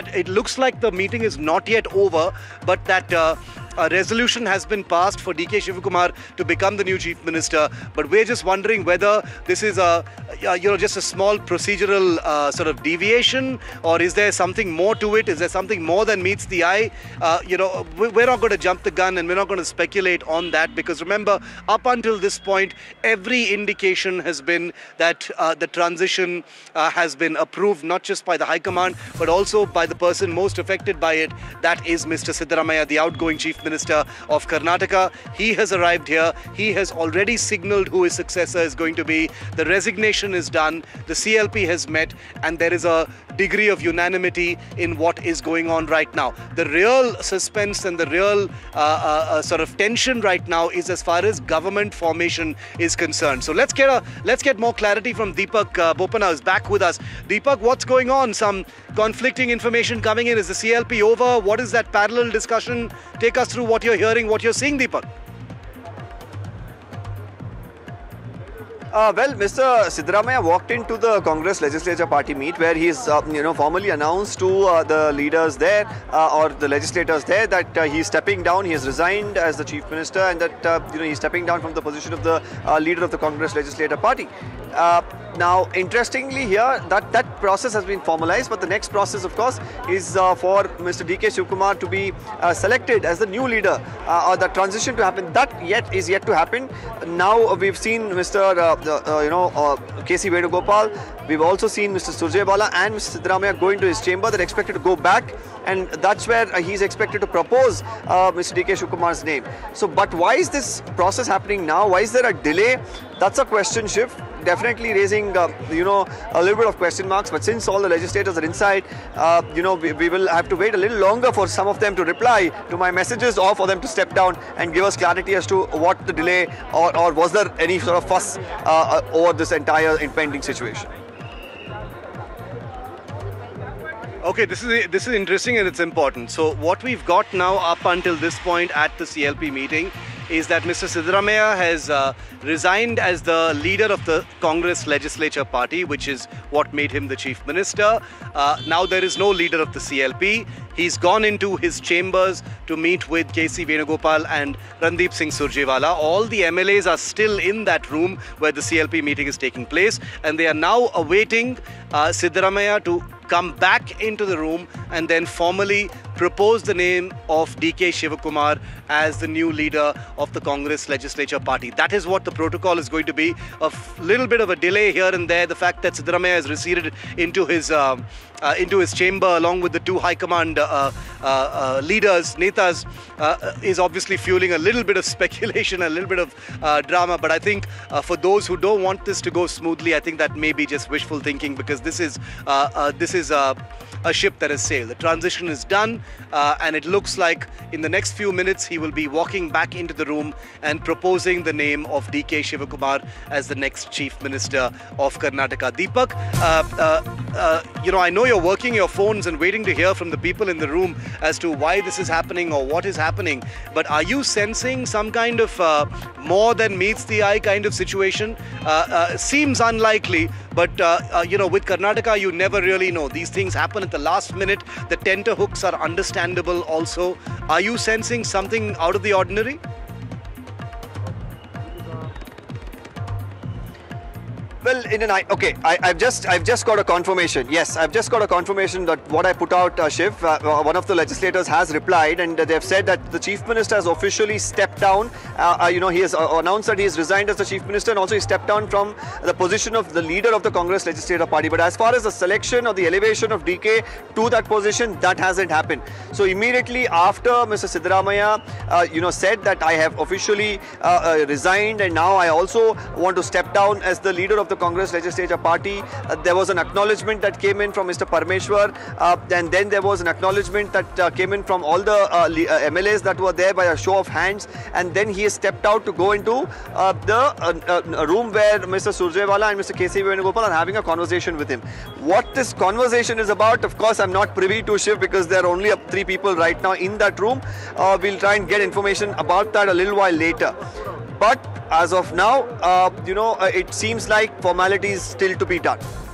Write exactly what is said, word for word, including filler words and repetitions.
it looks like the meeting is not yet over, but that uh, a resolution has been passed for D K Shivakumar to become the new Chief Minister. But we're just wondering whether this is a, uh, you know, just a small procedural uh, sort of deviation, or is there something more to it? Is there something more than meets the eye? Uh, you know, we're not going to jump the gun and we're not going to speculate on that, because remember, up until this point, every indication has been that uh, the transition uh, has been approved, not just by the High Command, but also by the person most affected by it, that is Mister Siddaramaiah, the outgoing Chief Minister of Karnataka. He has arrived here. He has already signalled who his successor is going to be. The resignation is done. The C L P has met, and there is a degree of unanimity in what is going on right now. The real suspense and the real uh, uh, uh, sort of tension right now is as far as government formation is concerned. So let's get a let's get more clarity from Deepak uh, Bopana, who's back with us. Deepak, what's going on? Some conflicting information coming in. Is the C L P over? What is that parallel discussion? Take us through what you're hearing, what you're seeing, Deepak. Uh, well, Mister Siddaramaiah walked into the Congress Legislature Party meet, where he's, uh, you know, formally announced to uh, the leaders there uh, or the legislators there that uh, he's stepping down. He has resigned as the Chief Minister, and that uh, you know he's stepping down from the position of the uh, leader of the Congress Legislature Party. Uh, now, interestingly here, that that process has been formalized, but the next process, of course, is uh, for Mister D K Shivakumar to be uh, selected as the new leader, uh, or the transition to happen. That yet is yet to happen. Now uh, we've seen Mister Uh, the, uh, you know uh, K C Venugopal. We've also seen Mister Surjewala and Mister Siddaramaiah go into his chamber. They're expected to go back, and that's where uh, he's expected to propose uh, Mister D K Shivakumar's name. So, but why is this process happening now? Why is there a delay? That's a question, Shiv. Definitely raising, uh, you know, a little bit of question marks. But since all the legislators are inside, uh, you know, we, we will have to wait a little longer for some of them to reply to my messages, or for them to step down and give us clarity as to what the delay, or, or was there any sort of fuss uh, over this entire impending situation. Okay, this is this is interesting and it's important. So what we've got now up until this point at the C L P meeting is that Mister Siddaramaiah has uh, resigned as the leader of the Congress Legislature Party, which is what made him the Chief Minister. Uh, now there is no leader of the C L P. He's gone into his chambers to meet with K C Venugopal and Randeep Singh Surjewala. All the M L As are still in that room where the C L P meeting is taking place, and they are now awaiting uh, Siddaramaiah to come back into the room and then formally propose the name of D K Shivakumar as the new leader of the Congress Legislature Party. That is what the protocol is going to be. A little bit of a delay here and there. The fact that Siddaramaiah has receded into his uh, uh, into his chamber along with the two High Command uh, uh, uh, leaders, netas, uh, is obviously fueling a little bit of speculation, a little bit of uh, drama. But I think uh, for those who don't want this to go smoothly, I think that may be just wishful thinking, because this is uh, uh, this is uh, a ship that has sailed. The transition is done, uh, and it looks like in the next few minutes he will be walking back into the room and proposing the name of D K Shivakumar as the next Chief Minister of Karnataka. Deepak, uh, uh, uh, you know, I know you're working your phones and waiting to hear from the people in the room as to why this is happening or what is happening, but are you sensing some kind of uh, more than meets the eye kind of situation? Uh, uh, seems unlikely, but uh, uh, you know, with Karnataka you never really know. These things happen at the last minute. The tenterhooks are understandable also. Are you sensing something out of the ordinary? Well, in an okay, I, I've just I've just got a confirmation. Yes, I've just got a confirmation that what I put out, uh, Shiv, uh, one of the legislators has replied, and they've said that the Chief Minister has officially stepped down. Uh, uh, you know, he has uh, announced that he has resigned as the Chief Minister, and also he stepped down from the position of the leader of the Congress Legislative Party. But as far as the selection or the elevation of D K to that position, that hasn't happened. So immediately after Mister Siddaramaiah, uh, you know, said that I have officially uh, uh, resigned, and now I also want to step down as the leader of the Congress Legislature Party, uh, there was an acknowledgement that came in from Mister Parmeshwar, uh, and then there was an acknowledgement that uh, came in from all the uh, uh, M L As that were there by a show of hands, and then he has stepped out to go into uh, the uh, uh, room where Mister Surjewala and Mister K C Venugopal are having a conversation with him. What this conversation is about, of course, I'm not privy to, Shiv, because there are only uh, three people right now in that room. Uh, we'll try and get information about that a little while later. But as of now, uh, you know, uh, it seems like formalities still to be done.